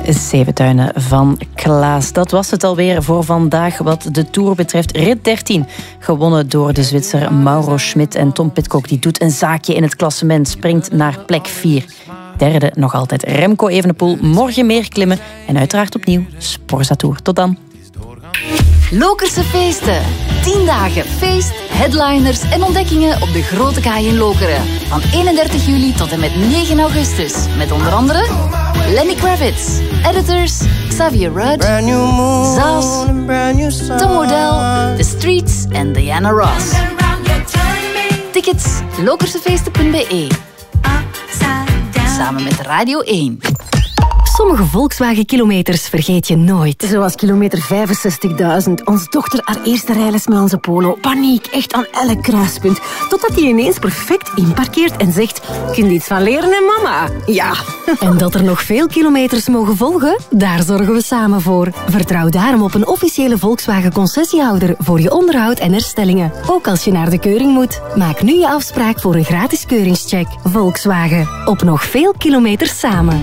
Zeventuinen van Klaas. Dat was het alweer voor vandaag wat de Tour betreft. Rit 13, gewonnen door de Zwitser Mauro Schmid. En Tom Pidcock die doet een zaakje in het klassement, springt naar plek 4. Derde nog altijd Remco Evenepoel. Morgen meer klimmen en uiteraard opnieuw Sporza Tour. Tot dan. Lokerse feesten. 10 dagen feest, headliners en ontdekkingen op de Grote Kaai in Lokeren. Van 31 juli tot en met 9 augustus. Met onder andere Lenny Kravitz, Editors, Xavier Rudd, Zaas, Tom Odell, The Streets en Diana Ross. Tickets lokersefeesten.be. Samen met Radio 1. Sommige Volkswagen-kilometers vergeet je nooit. Zoals kilometer 65.000. Onze dochter haar eerste rijles met onze Polo. Paniek, echt aan elk kruispunt. Totdat hij ineens perfect inparkeert en zegt... Kun je iets van leren, hè, mama? Ja. En dat er nog veel kilometers mogen volgen? Daar zorgen we samen voor. Vertrouw daarom op een officiële Volkswagen-concessiehouder voor je onderhoud en herstellingen. Ook als je naar de keuring moet. Maak nu je afspraak voor een gratis keuringscheck. Volkswagen. Op nog veel kilometers samen.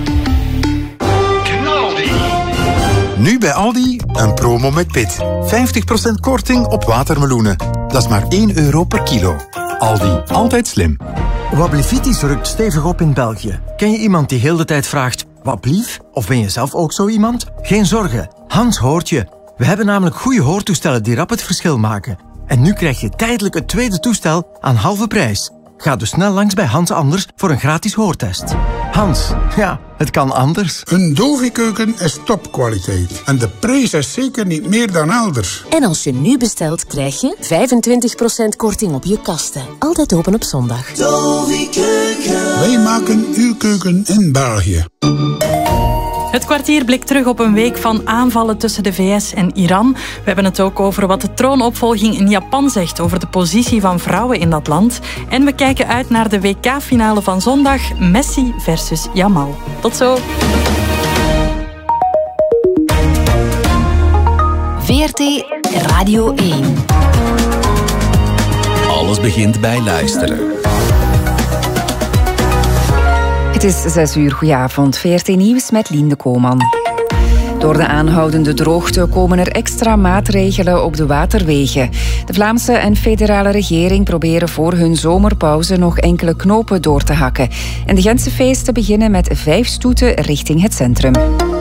Nu bij Aldi een promo met pit. 50% korting op watermeloenen. Dat is maar €1 per kilo. Aldi, altijd slim. Wablivitis rukt stevig op in België. Ken je iemand die heel de tijd vraagt... Wat blief? Of ben je zelf ook zo iemand? Geen zorgen, Hans hoort je. We hebben namelijk goede hoortoestellen die rap het verschil maken. En nu krijg je tijdelijk het tweede toestel aan halve prijs. Ga dus snel langs bij Hans Anders voor een gratis hoortest. Hans, ja, het kan anders. Een Dovi-keuken is topkwaliteit. En de prijs is zeker niet meer dan elders. En als je nu bestelt, krijg je 25% korting op je kasten. Altijd open op zondag. Dovi-keuken. Wij maken uw keuken in België. Het kwartier blikt terug op een week van aanvallen tussen de VS en Iran. We hebben het ook over wat de troonopvolging in Japan zegt over de positie van vrouwen in dat land. En we kijken uit naar de WK-finale van zondag, Messi versus Yamal. Tot zo. VRT Radio 1. Alles begint bij luisteren. Het is 6 uur. Goedenavond. VRT Nieuws met Lien de Kooman. Door de aanhoudende droogte komen er extra maatregelen op de waterwegen. De Vlaamse en federale regering proberen voor hun zomerpauze nog enkele knopen door te hakken. En de Gentse feesten beginnen met 5 stoeten richting het centrum.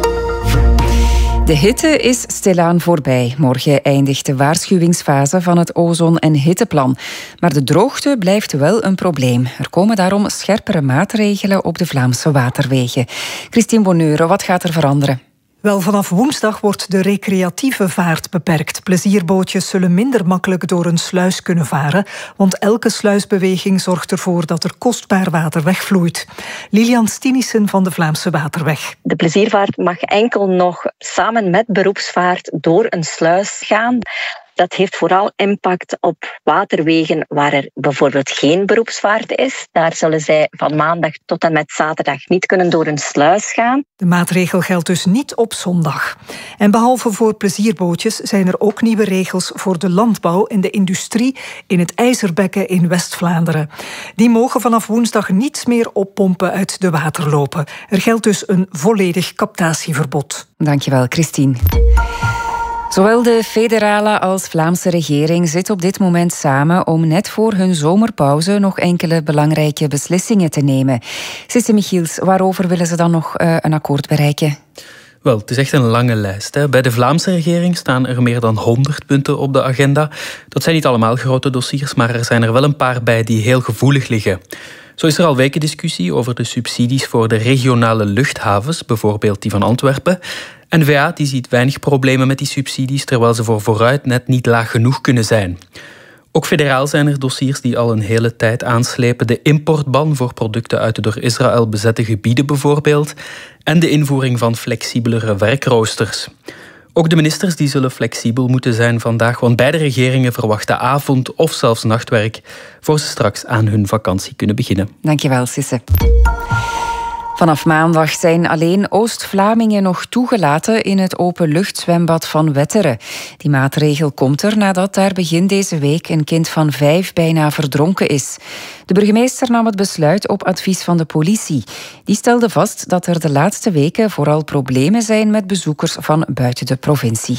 De hitte is stilaan voorbij. Morgen eindigt de waarschuwingsfase van het ozon- en hitteplan. Maar de droogte blijft wel een probleem. Er komen daarom scherpere maatregelen op de Vlaamse waterwegen. Christine Bonneure, wat gaat er veranderen? Wel, vanaf woensdag wordt de recreatieve vaart beperkt. Plezierbootjes zullen minder makkelijk door een sluis kunnen varen, want elke sluisbeweging zorgt ervoor dat er kostbaar water wegvloeit. Lilian Stinissen van de Vlaamse Waterweg. De pleziervaart mag enkel nog samen met beroepsvaart door een sluis gaan. Dat heeft vooral impact op waterwegen waar er bijvoorbeeld geen beroepsvaart is. Daar zullen zij van maandag tot en met zaterdag niet kunnen door een sluis gaan. De maatregel geldt dus niet op zondag. En behalve voor plezierbootjes zijn er ook nieuwe regels voor de landbouw en de industrie in het IJzerbekken in West-Vlaanderen. Die mogen vanaf woensdag niets meer oppompen uit de waterlopen. Er geldt dus een volledig captatieverbod. Dankjewel, Christine. Zowel de federale als Vlaamse regering zitten op dit moment samen om net voor hun zomerpauze nog enkele belangrijke beslissingen te nemen. Sisse Michiels, waarover willen ze dan nog een akkoord bereiken? Wel, het is echt een lange lijst, hè. Bij de Vlaamse regering staan er meer dan 100 punten op de agenda. Dat zijn niet allemaal grote dossiers, maar er zijn er wel een paar bij die heel gevoelig liggen. Zo is er al weken discussie over de subsidies voor de regionale luchthavens, bijvoorbeeld die van Antwerpen. N-VA die ziet weinig problemen met die subsidies, terwijl ze voor vooruit net niet laag genoeg kunnen zijn. Ook federaal zijn er dossiers die al een hele tijd aanslepen. De importban voor producten uit de door Israël bezette gebieden bijvoorbeeld. En de invoering van flexibelere werkroosters. Ook de ministers die zullen flexibel moeten zijn vandaag, want beide regeringen verwachten avond- of zelfs nachtwerk voor ze straks aan hun vakantie kunnen beginnen. Dankjewel, Sisse. Vanaf maandag zijn alleen Oost-Vlamingen nog toegelaten in het openluchtzwembad van Wetteren. Die maatregel komt er nadat daar begin deze week een kind van 5 bijna verdronken is. De burgemeester nam het besluit op advies van de politie. Die stelde vast dat er de laatste weken vooral problemen zijn met bezoekers van buiten de provincie.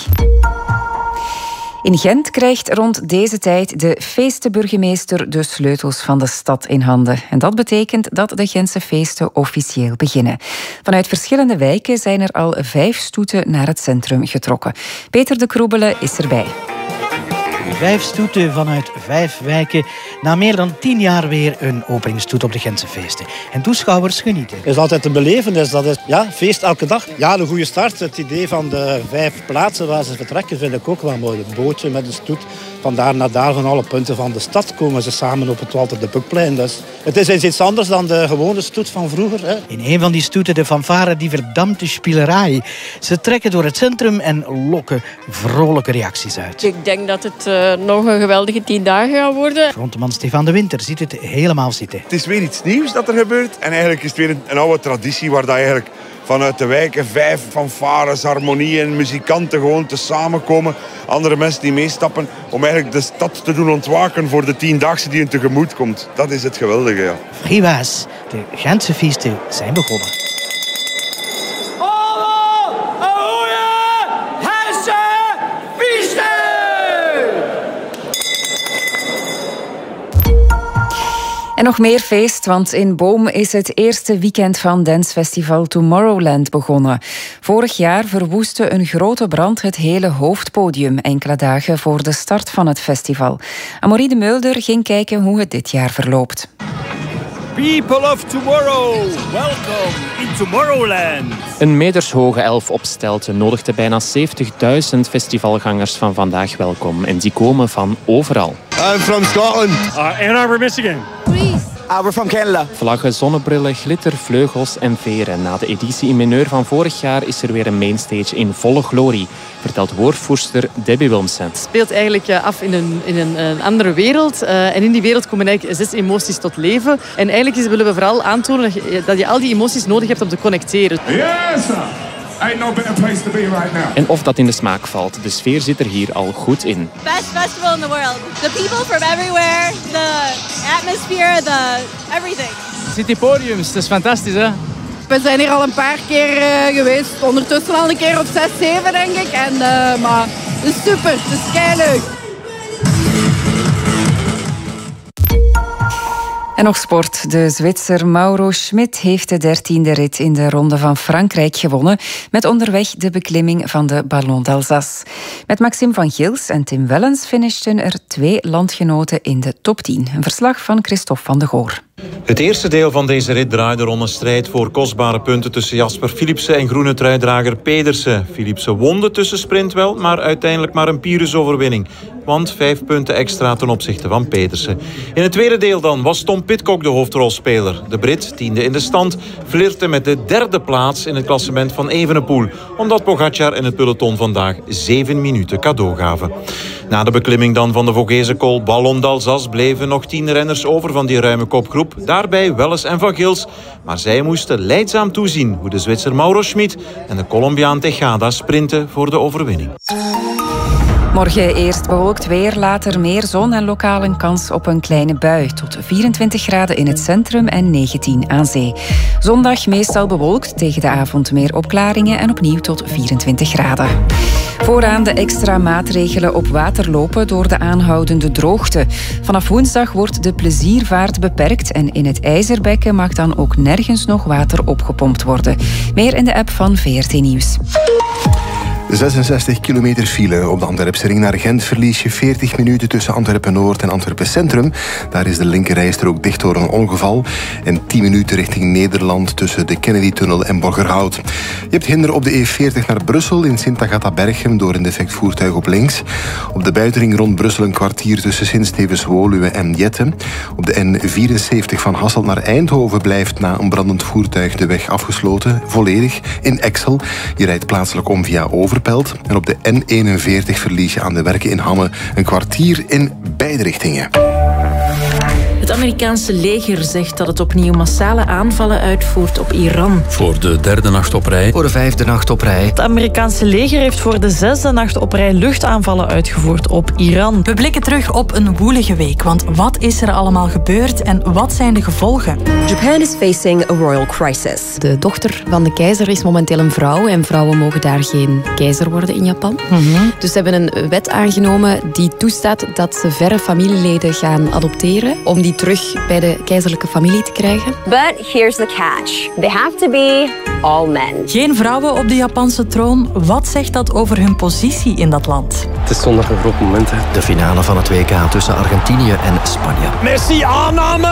In Gent krijgt rond deze tijd de feestenburgemeester de sleutels van de stad in handen. En dat betekent dat de Gentse feesten officieel beginnen. Vanuit verschillende wijken zijn er al 5 stoeten naar het centrum getrokken. Peter de Kroebele is erbij. 5 stoeten vanuit 5 wijken. Na meer dan 10 jaar weer een openingstoet op de Gentse feesten. En toeschouwers genieten. Het is altijd een belevenis. Dat is feest elke dag. Ja, een goede start. Het idee van de 5 plaatsen waar ze vertrekken vind ik ook wel mooi. Het bootje met een stoet. Van daar naar daar, van alle punten van de stad komen ze samen op het Walter de Buckplein. Dus het is iets anders dan de gewone stoet van vroeger. Hè. In een van die stoeten de fanfare die verdampte spielerij. Ze trekken door het centrum en lokken vrolijke reacties uit. Ik denk dat het nog een geweldige 10 dagen gaat worden. Frontman Stefan de Winter ziet het helemaal zitten. Het is weer iets nieuws dat er gebeurt. En eigenlijk is het weer een oude traditie waar dat eigenlijk vanuit de wijken 5 fanfares, harmonieën, muzikanten gewoon te samenkomen. Andere mensen die meestappen om eigenlijk de stad te doen ontwaken voor de 10-daagse die hun tegemoet komt. Dat is het geweldige, ja. Vriwaas, de Gentse feesten zijn begonnen. En nog meer feest, want in Boom is het eerste weekend van dancefestival Tomorrowland begonnen. Vorig jaar verwoestte een grote brand het hele hoofdpodium, enkele dagen voor de start van het festival. Amorie de Mulder ging kijken hoe het dit jaar verloopt. People of tomorrow, welcome in Tomorrowland. Een metershoge elf op stelten nodigde bijna 70.000 festivalgangers van vandaag welkom. En die komen van overal. I'm from Scotland. Ann Arbor, Michigan. We're from Canada. Vlaggen, zonnebrillen, glitter, vleugels en veren. Na de editie in mineur van vorig jaar is er weer een mainstage in volle glorie, vertelt woordvoerster Debbie Wilmsen. Het speelt eigenlijk af in een andere wereld. En in die wereld komen eigenlijk 6 emoties tot leven. En eigenlijk willen we vooral aantonen dat je al die emoties nodig hebt om te connecteren. Yes, sir. Ain't no better place to be right now. En of dat in de smaak valt, de sfeer zit er hier al goed in. Best festival in the world. The people from everywhere, the atmosphere, everything. City Podiums, dat is fantastisch, hè? We zijn hier al een paar keer geweest. Ondertussen al een keer op 6, 7 denk ik. Maar het is super, het is keileuk. En nog sport. De Zwitser Mauro Schmid heeft de 13e rit in de Ronde van Frankrijk gewonnen, met onderweg de beklimming van de Ballon d'Alsace. Met Maxime van Gils en Tim Wellens finishten er 2 landgenoten in de top 10. Een verslag van Christophe van de Goor. Het eerste deel van deze rit draaide om een strijd voor kostbare punten tussen Jasper Philipsen en groene truidrager Pedersen. Philipsen won de tussensprint wel, maar uiteindelijk maar een Pyrrhus-overwinning. Want 5 punten extra ten opzichte van Pedersen. In het tweede deel dan was Tom Pidcock de hoofdrolspeler. De Brit, 10e in de stand, flirte met de 3e plaats in het klassement van Evenepoel, omdat Pogacar en het peloton vandaag 7 minuten cadeau gaven. Na de beklimming dan van de Vogese col Ballon d'Alsace bleven nog 10 renners over van die ruime kopgroep. Daarbij Welles en Van Gils. Maar zij moesten lijdzaam toezien hoe de Zwitser Mauro Schmid en de Colombiaan Tejada sprinten voor de overwinning. Morgen eerst bewolkt weer, later meer zon en lokaal een kans op een kleine bui. Tot 24 graden in het centrum en 19 aan zee. Zondag meestal bewolkt, tegen de avond meer opklaringen en opnieuw tot 24 graden. Vooraan de extra maatregelen op water lopen door de aanhoudende droogte. Vanaf woensdag wordt de pleziervaart beperkt en in het IJzerbekken mag dan ook nergens nog water opgepompt worden. Meer in de app van VRT Nieuws. 66 kilometer file. Op de Antwerpse ring naar Gent verlies je 40 minuten tussen Antwerpen-Noord en Antwerpen-Centrum. Daar is de linkerrijstrook dicht door een ongeval. En 10 minuten richting Nederland tussen de Kennedy-tunnel en Borgerhout. Je hebt hinder op de E40 naar Brussel in Sint-Agatha-Berchem door een defect voertuig op links. Op de buitenring rond Brussel een kwartier tussen Sint-Stevens-Woluwe en Jette. Op de N74 van Hasselt naar Eindhoven blijft na een brandend voertuig de weg afgesloten. Volledig in Exel. Je rijdt plaatselijk om via Overpelt. En op de N41 verlies je aan de werken in Hamme een kwartier in beide richtingen. Het Amerikaanse leger zegt dat het opnieuw massale aanvallen uitvoert op Iran. Voor de derde nacht op rij. Voor de vijfde nacht op rij. Het Amerikaanse leger heeft voor de zesde nacht op rij luchtaanvallen uitgevoerd op Iran. We blikken terug op een woelige week, want wat is er allemaal gebeurd en wat zijn de gevolgen? Japan is facing a royal crisis. De dochter van de keizer is momenteel een vrouw en vrouwen mogen daar geen keizer worden in Japan. Dus ze hebben een wet aangenomen die toestaat dat ze verre familieleden gaan adopteren om die terug bij de keizerlijke familie te krijgen. But here's the catch. They have to be all men. Geen vrouwen op de Japanse troon. Wat zegt dat over hun positie in dat land? Het is zondag een groot moment. Hè. De finale van het WK tussen Argentinië en Spanje. Messi, aanname!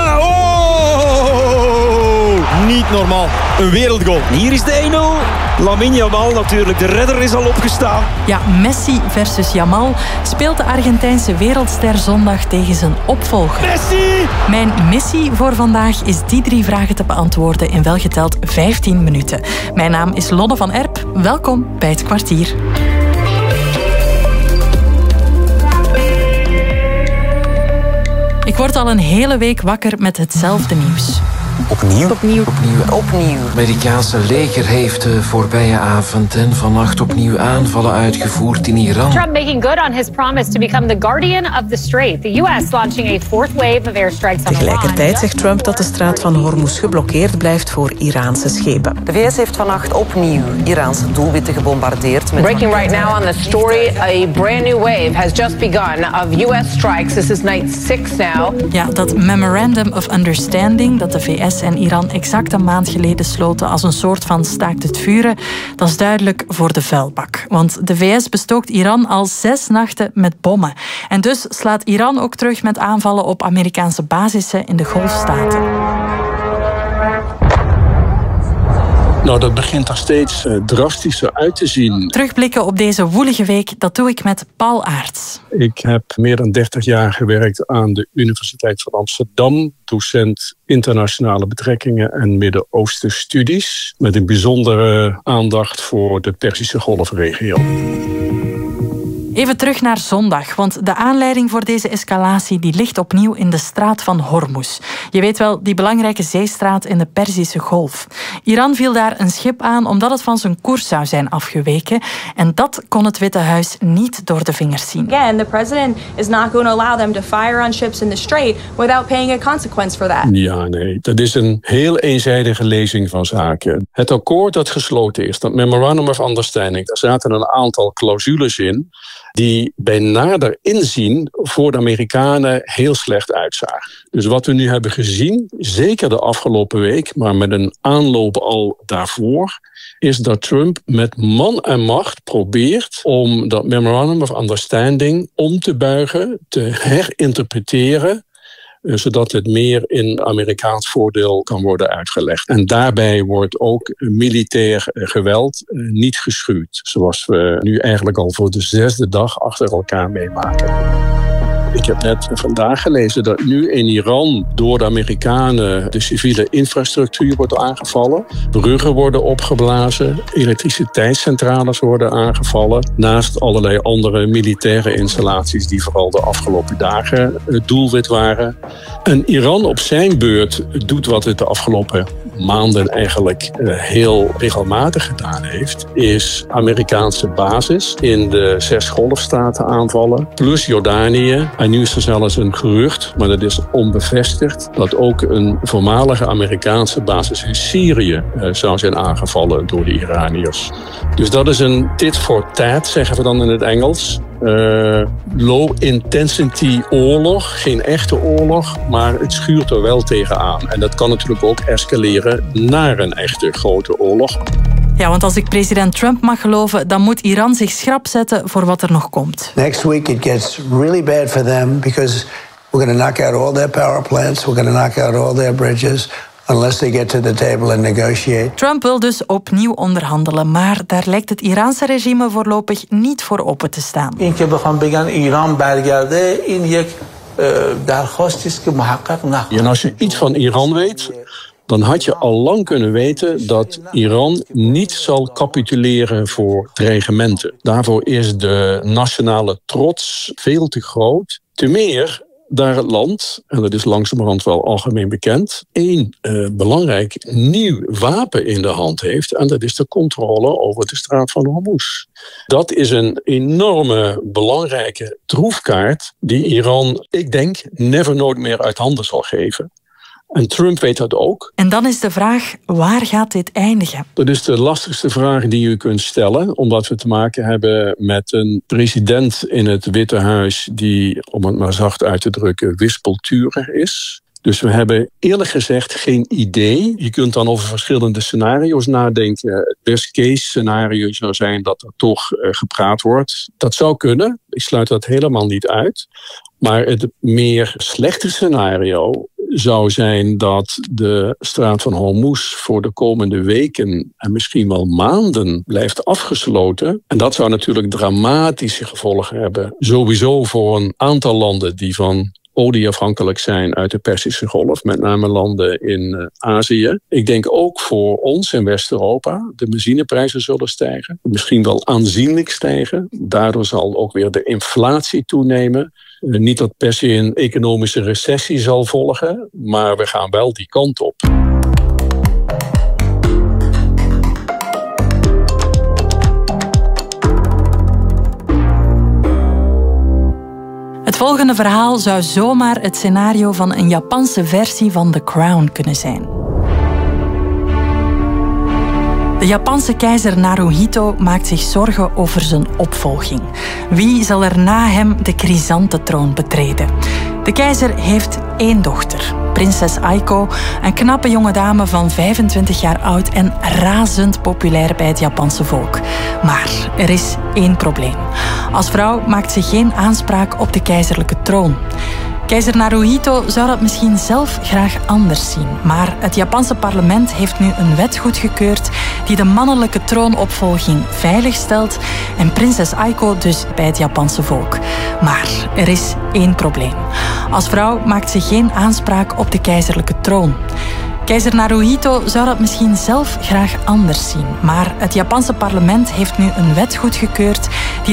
Oh! Niet normaal. Een wereldgoal. Hier is de 1-0. Lamine Yamal natuurlijk. De redder is al opgestaan. Ja, Messi versus Yamal speelt de Argentijnse wereldster zondag tegen zijn opvolger. Messi! Mijn missie voor vandaag is die 3 vragen te beantwoorden in welgeteld 15 minuten. Mijn naam is Lonne van Erp. Welkom bij Het Kwartier. Ik word al een hele week wakker met hetzelfde nieuws. Opnieuw? Opnieuw. Het Amerikaanse leger heeft de voorbije avond en vannacht opnieuw aanvallen uitgevoerd in Iran. Trump making good on his promise to become the guardian of the strait. The U.S. launching a fourth wave of airstrikes on Iran. Tegelijkertijd zegt Trump dat de straat van Hormuz geblokkeerd blijft voor Iraanse schepen. De VS heeft vannacht opnieuw Iraanse doelwitten gebombardeerd. Breaking right now on the story, a brand new wave has just begun of U.S. strikes. This is night 6 now. Ja, dat Memorandum of Understanding dat de VS en Iran exact een maand geleden sloten als een soort van staakt het vuren, dat is duidelijk voor de vuilbak. Want de VS bestookt Iran al 6 nachten met bommen. En dus slaat Iran ook terug met aanvallen op Amerikaanse basissen in de Golfstaten. Nou, dat begint er steeds drastischer uit te zien. Terugblikken op deze woelige week, dat doe ik met Paul Aerts. Ik heb meer dan 30 jaar gewerkt aan de Universiteit van Amsterdam. Docent internationale betrekkingen en Midden-Oosten studies. Met een bijzondere aandacht voor de Perzische Golfregio. Even terug naar zondag, want de aanleiding voor deze escalatie die ligt opnieuw in de straat van Hormuz. Je weet wel, die belangrijke zeestraat in de Perzische Golf. Iran viel daar een schip aan omdat het van zijn koers zou zijn afgeweken. En dat kon het Witte Huis niet door de vingers zien. Again, the president is not going to allow them to fire on ships in the strait without paying a consequence for that. Ja, nee, dat is een heel eenzijdige lezing van zaken. Het akkoord dat gesloten is, dat Memorandum of Understanding, daar zaten een aantal clausules in die bij nader inzien voor de Amerikanen heel slecht uitzagen. Dus wat we nu hebben gezien, zeker de afgelopen week, maar met een aanloop al daarvoor, is dat Trump met man en macht probeert om dat Memorandum of Understanding om te buigen, te herinterpreteren, zodat het meer in Amerikaans voordeel kan worden uitgelegd. En daarbij wordt ook militair geweld niet geschuwd, zoals we nu eigenlijk al voor de 6e dag achter elkaar meemaken. Ik heb net vandaag gelezen dat nu in Iran door de Amerikanen de civiele infrastructuur wordt aangevallen. Bruggen worden opgeblazen, elektriciteitscentrales worden aangevallen. Naast allerlei andere militaire installaties die vooral de afgelopen dagen het doelwit waren. En Iran op zijn beurt doet wat het de afgelopen maanden eigenlijk heel regelmatig gedaan heeft, is Amerikaanse basis in de 6 golfstaten aanvallen, plus Jordanië. En nu is er zelfs een gerucht, maar dat is onbevestigd, dat ook een voormalige Amerikaanse basis in Syrië zou zijn aangevallen door de Iraniërs. Dus dat is een tit for tat, zeggen we dan in het Engels. Low intensity oorlog, geen echte oorlog, maar het schuurt er wel tegenaan. En dat kan natuurlijk ook escaleren naar een echte grote oorlog. Ja, want als ik president Trump mag geloven, dan moet Iran zich schrap zetten voor wat er nog komt. Next week it gets really bad for them because we're going to knock out all their power plants, we're going to knock out all their bridges. Unless they get to the table and negotiate. Trump wil dus opnieuw onderhandelen, maar daar lijkt het Iraanse regime voorlopig niet voor open te staan. اینکه بخوام بگن ایران برگرده این یک درخواست است که محقق نخواهد. En als je iets van Iran weet, dan had je al lang kunnen weten dat Iran niet zal capituleren voor dreigementen. Daarvoor is de nationale trots veel te groot. Te meer daar het land, en dat is langzamerhand wel algemeen bekend, één belangrijk nieuw wapen in de hand heeft. En dat is de controle over de straat van Hormuz. Dat is een enorme belangrijke troefkaart die Iran, ik denk, nooit meer uit handen zal geven. En Trump weet dat ook. En dan is de vraag, waar gaat dit eindigen? Dat is de lastigste vraag die u kunt stellen, omdat we te maken hebben met een president in het Witte Huis die, om het maar zacht uit te drukken, wispelturig is. Dus we hebben eerlijk gezegd geen idee. Je kunt dan over verschillende scenario's nadenken. Het best case scenario zou zijn dat er toch gepraat wordt. Dat zou kunnen. Ik sluit dat helemaal niet uit. Maar het meer slechte scenario zou zijn dat de straat van Hormuz voor de komende weken en misschien wel maanden blijft afgesloten. En dat zou natuurlijk dramatische gevolgen hebben. Sowieso voor een aantal landen die van olie afhankelijk zijn uit de Perzische Golf, met name landen in Azië. Ik denk ook voor ons in West-Europa. De benzineprijzen zullen stijgen, misschien wel aanzienlijk stijgen. Daardoor zal ook weer de inflatie toenemen. Niet dat per se een economische recessie zal volgen, maar we gaan wel die kant op. Het volgende verhaal zou zomaar het scenario van een Japanse versie van The Crown kunnen zijn. De Japanse keizer Naruhito maakt zich zorgen over zijn opvolging. Wie zal er na hem de chrysantentroon betreden? De keizer heeft 1 dochter, prinses Aiko, een knappe jonge dame van 25 jaar oud en razend populair bij het Japanse volk. Maar er is 1 probleem. Als vrouw maakt ze geen aanspraak op de keizerlijke troon. Keizer Naruhito zou dat misschien zelf graag anders zien. Maar het Japanse parlement heeft nu een wet goedgekeurd die de mannelijke troonopvolging veilig stelt en prinses Aiko dus bij het Japanse volk. Maar er is 1 probleem. Als vrouw maakt ze geen aanspraak op de keizerlijke troon. Keizer Naruhito zou dat misschien zelf graag anders zien. Maar het Japanse parlement heeft nu een wet goedgekeurd